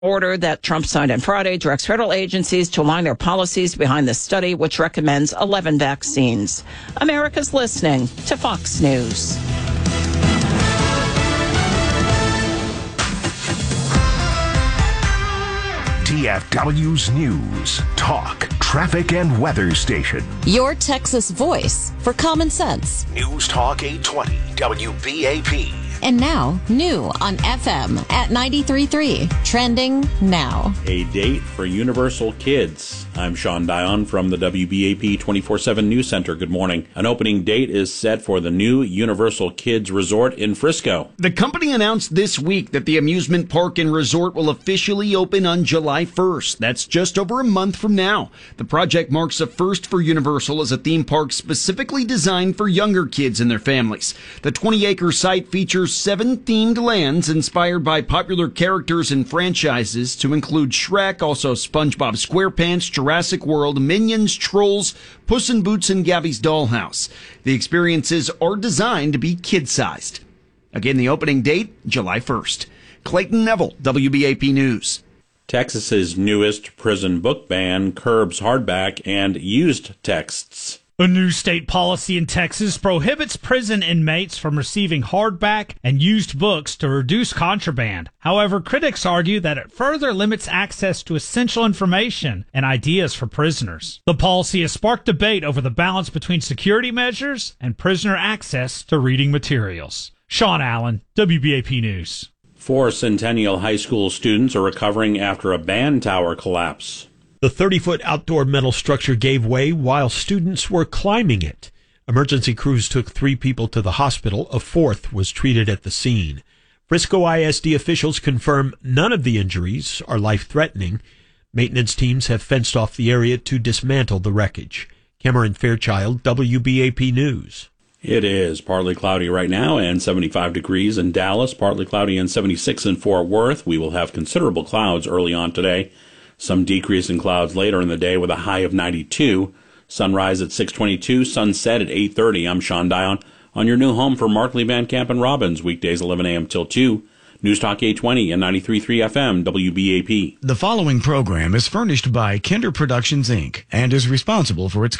order that Trump signed on Friday directs federal agencies to align their policies behind the study, which recommends 11 vaccines. America's listening to Fox News. DFW's News, Talk, Traffic, and Weather Station. Your Texas voice for common sense. News Talk 820, WBAP. And now, new on FM at 93.3. Trending now. A date for Universal Kids. I'm Sean Dion from the WBAP 24/7 News Center. Good morning. An opening date is set for the new Universal Kids Resort in Frisco. The company announced this week that the amusement park and resort will officially open on July 1st. That's just over a month from now. The project marks a first for Universal as a theme park specifically designed for younger kids and their families. The 20-acre site features 7 themed lands inspired by popular characters and franchises to include Shrek, also SpongeBob SquarePants, Jurassic World, Minions, Trolls, Puss in Boots, and Gabby's Dollhouse. The experiences are designed to be kid-sized. Again, the opening date, July 1st. Clayton Neville, WBAP News. Texas's newest prison book ban curbs hardback and used texts. A new state policy in Texas prohibits prison inmates from receiving hardback and used books to reduce contraband. However, critics argue that it further limits access to essential information and ideas for prisoners. The policy has sparked debate over the balance between security measures and prisoner access to reading materials. Sean Allen, WBAP News. 4 Centennial High School students are recovering after a band tower collapse. The 30-foot outdoor metal structure gave way while students were climbing it. Emergency crews took 3 people to the hospital. A 4th was treated at the scene. Frisco ISD officials confirm none of the injuries are life-threatening. Maintenance teams have fenced off the area to dismantle the wreckage. Cameron Fairchild, WBAP News. It is partly cloudy right now and 75 degrees in Dallas, partly cloudy and 76 in Fort Worth. We will have considerable clouds early on today. Some decrease in clouds later in the day with a high of 92. Sunrise at 6:22, sunset at 8:30. I'm Sean Dion on your new home for Markley, Van Camp, and Robbins, weekdays 11 a.m. till 2. News Talk 820 and 93.3 FM, WBAP. The following program is furnished by Kinder Productions, Inc. and is responsible for its